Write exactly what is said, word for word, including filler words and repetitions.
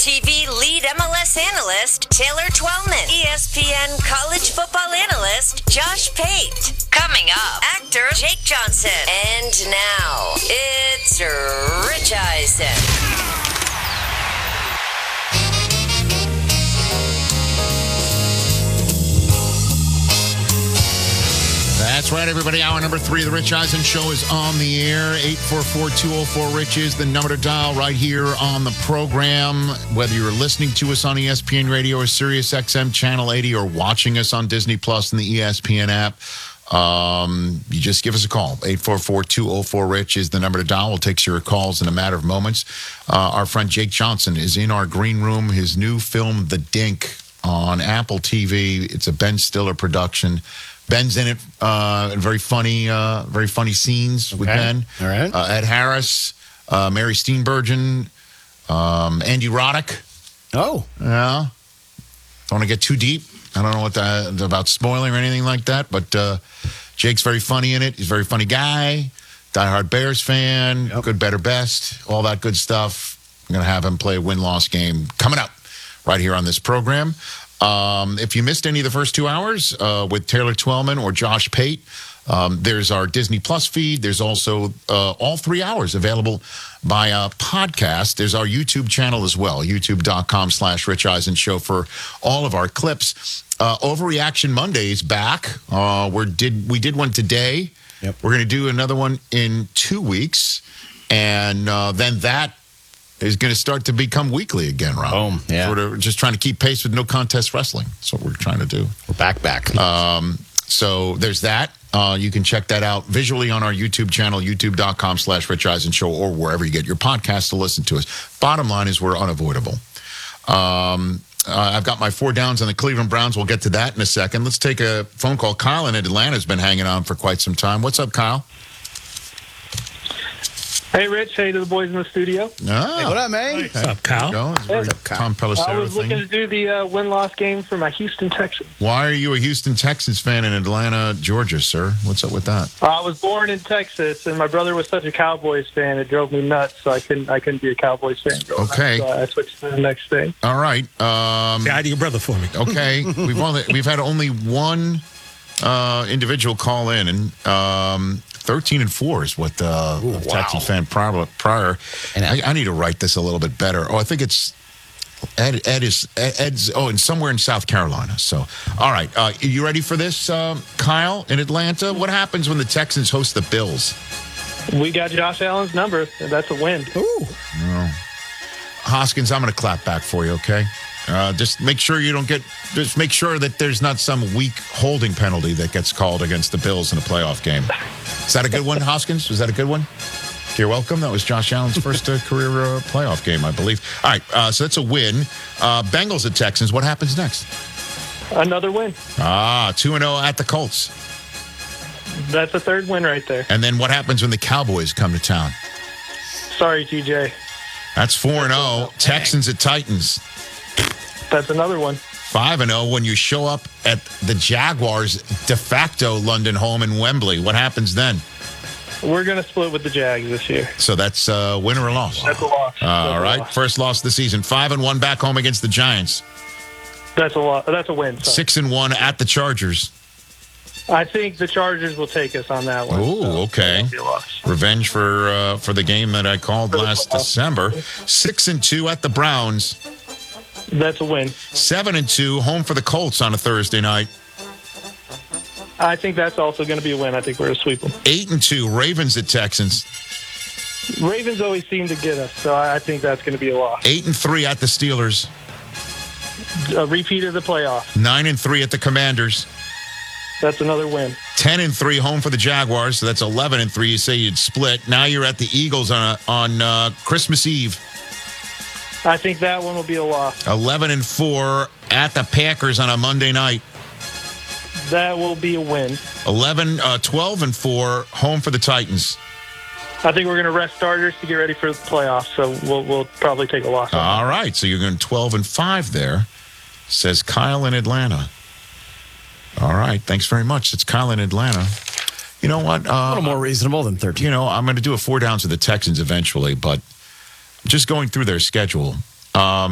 T V lead M L S analyst Taylor Twellman, E S P N college football analyst Josh Pate. Coming up, actor Jake Johnson. And now, it's Rich Eisen. That's right, everybody. Hour number three of the Rich Eisen Show is on the air. eight four four, two oh four, RICH is the number to dial right here on the program. Whether you're listening to us on E S P N Radio or Sirius X M Channel eighty or watching us on Disney Plus and the E S P N app, um, you just give us a call. eight four four, two oh four, RICH is the number to dial. We'll take your calls in a matter of moments. Uh, our friend Jake Johnson is in our green room. His new film, The Dink, on Apple T V. It's a Ben Stiller production. Ben's in it. Uh, very funny, uh, very funny scenes with okay. Ben. All right. Uh, Ed Harris, uh, Mary Steenburgen, um, Andy Roddick. Oh, yeah. Don't want to get too deep. I don't know what that, about spoiling or anything like that. But uh, Jake's very funny in it. He's a very funny guy. Diehard Bears fan. Yep. Good, better, best. All that good stuff. I'm gonna have him play a win-loss game coming up right here on this program. Um, if you missed any of the first two hours uh, with Taylor Twellman or Josh Pate, um, there's our Disney Plus feed. There's also uh, all three hours available by a podcast. There's our YouTube channel as well, youtube.com slash Rich Eisen Show for all of our clips. Uh, Overreaction Monday is back. Uh, we did we did one today. Yep. We're going to do another one in two weeks. And uh, then that is going to start to become weekly again, Rob. Boom, yeah. Sort of just trying to keep pace with No Contest Wrestling. That's what we're trying to do. We're back, back. Um, so there's that. Uh, you can check that out visually on our YouTube channel, youtube.com slash Rich Eisen Show, or wherever you get your podcast to listen to us. Bottom line is we're unavoidable. Um, uh, I've got my four downs on the Cleveland Browns. We'll get to that in a second. Let's take a phone call. Kyle in Atlanta has been hanging on for quite some time. What's up, Kyle? Hey, Rich. Hey to the boys in the studio. Ah, Hey, what up, man? What's up, Kyle? What's up, Kyle? Tom Pelissero I was looking thing. to do the uh, win-loss game for my Houston Texans. Why are you a Houston Texans fan in Atlanta, Georgia, sir? What's up with that? I was born in Texas, and my brother was such a Cowboys fan, it drove me nuts, so I couldn't I couldn't be a Cowboys fan. Okay. So I switched to the next thing. All right. Um, Say hi to your brother for me. okay. We've only we've had only one uh, individual call in, and um, thirteen and four is what uh, Ooh, a Texan wow. fan prior. prior. And I, I need to write this a little bit better. Oh, I think it's Ed. Ed is Ed, Ed's. Oh, and somewhere in South Carolina. So, all right. Uh, you ready for this, uh, Kyle in Atlanta? What happens when the Texans host the Bills? We got Josh Allen's number, and that's a win. Ooh. Hoskins, I'm going to clap back for you, okay? Uh, just make sure you don't get, just make sure that there's not some weak holding penalty that gets called against the Bills in a playoff game. Is that a good one, Hoskins? Was that a good one? You're welcome. That was Josh Allen's first uh, career uh, playoff game, I believe. All right, uh, so that's a win. Uh, Bengals at Texans. What happens next? Another win. Ah, two and oh at the Colts. That's a third win right there. And then what happens when the Cowboys come to town? Sorry, T J. That's four and oh. Texans at Titans. That's another one. five and oh when you show up at the Jaguars' de facto London home in Wembley. What happens then? We're going to split with the Jags this year. So that's uh, win or a loss? That's a loss. Uh, That's all a right. loss. First loss of the season. five and one back home against the Giants. That's a loss. That's a win. Sorry. six and one at the Chargers. I think the Chargers will take us on that one. Ooh, so okay. that'll be a loss. Revenge for uh, for the game that I called last December. six and two at the Browns. That's a win. seven and two home for the Colts on a Thursday night. I think that's also going to be a win. I think we're going to sweep them. eight and two Ravens at Texans. Ravens always seem to get us, so I think that's going to be a loss. eight and three at the Steelers. A repeat of the playoffs. nine and three at the Commanders. That's another win. ten and three home for the Jaguars. So that's eleven and three. You say you'd split. Now you're at the Eagles on a, on uh, Christmas Eve. I think that one will be a loss. eleven and four at the Packers on a Monday night. That will be a win. eleven, uh, twelve and four home for the Titans. I think we're going to rest starters to get ready for the playoffs, so we'll, we'll probably take a loss. on that. All right, so you're going twelve and five there, says Kyle in Atlanta. All right, thanks very much. It's Kyle in Atlanta. You know what? Uh, A little more reasonable than thirteen. You know, I'm going to do a four downs of the Texans eventually, but just going through their schedule. Um,